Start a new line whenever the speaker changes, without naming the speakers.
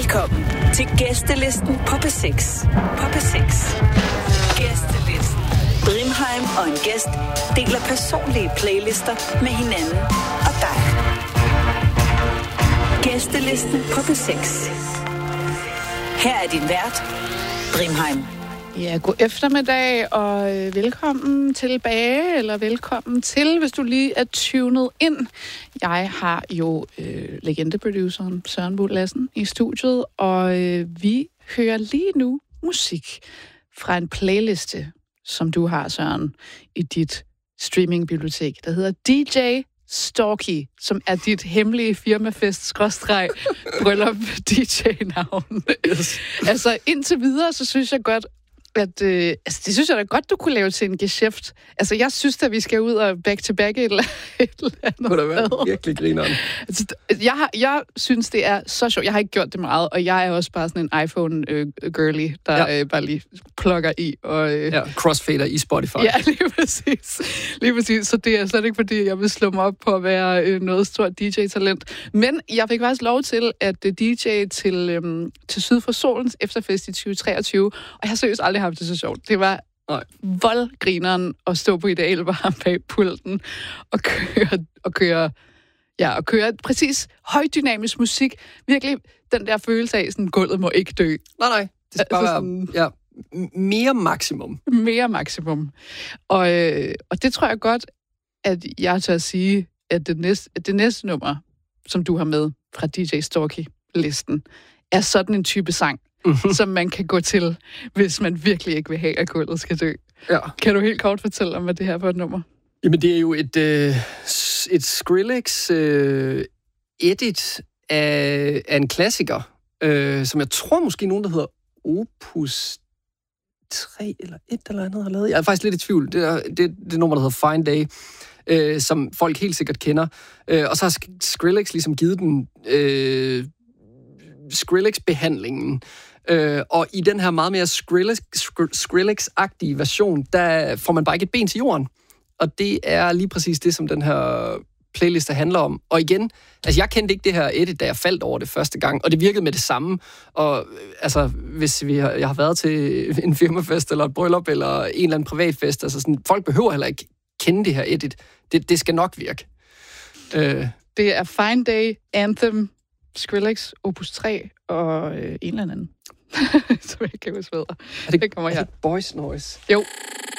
Velkommen til gæstelisten på P6. På P6. Gæstelisten. Brimheim og en gæst deler personlige playlister med hinanden og dig. Gæstelisten på P6. Her er din vært, Brimheim.
Ja, god eftermiddag og velkommen tilbage, eller velkommen til, hvis du lige er tunet ind. Jeg har jo legendeproduceren Søren Buhl Lassen i studiet, og vi hører lige nu musik fra en playliste, som du har, Søren, i dit streamingbibliotek, der hedder DJ Stalky, som er dit hemmelige firmafest-bryllup DJ-navn. Yes. Altså, indtil videre, så synes jeg godt, at det synes jeg da godt, du kunne lave til en geschæft. Altså, jeg synes at vi skal ud og back-to-back et eller andet.
Kunne da være virkelig grineren.
Altså, jeg synes, det er så sjovt. Jeg har ikke gjort det meget, og jeg er også bare sådan en iPhone-girly, der bare lige plukker i. Og,
crossfader i Spotify.
Ja, lige præcis. Lige præcis. Så det er slet ikke, fordi jeg vil slå mig op på at være noget stort DJ-talent. Men jeg fik faktisk lov til at DJ til Syd for Solens efterfest i 2023, og jeg har seriøst aldrig haft det så sjovt. Det var voldgrineren at stå på Idealbar bag pulten og køre præcis højdynamisk musik. Virkelig den der følelse af, sådan gulvet må ikke dø.
Nej. Det skal bare være mere maksimum.
Mere maksimum. Og det tror jeg godt, at jeg tør at sige, at det næste nummer, som du har med fra DJ Stalky-listen, er sådan en type sang, som man kan gå til, hvis man virkelig ikke vil have, at gulvet skal dø. Ja. Kan du helt kort fortælle om, hvad det her er for et nummer?
Jamen, det er jo et Skrillex edit af en klassiker, som jeg tror måske nogen, der hedder Opus 3 eller 1 eller andet har lavet. Jeg er faktisk lidt i tvivl. Det er det nummer, der hedder Fine Day, som folk helt sikkert kender. Og så har Skrillex ligesom givet den Skrillex-behandlingen. Og i den her meget mere Skrillex-agtige version, der får man bare ikke et ben til jorden. Og det er lige præcis det, som den her playlist handler om. Og igen, altså jeg kendte ikke det her edit, da jeg faldt over det første gang, og det virkede med det samme. Og altså, hvis jeg har været til en firmafest, eller et bryllup, eller en eller anden privatfest, altså sådan, folk behøver heller ikke kende det her edit. Det skal nok virke.
Det er Fine Day, Anthem, Skrillex, Opus 3 og en eller anden. Så jeg kan huske bedre.
Det kommer her. Er det Boys Noise?
Jo.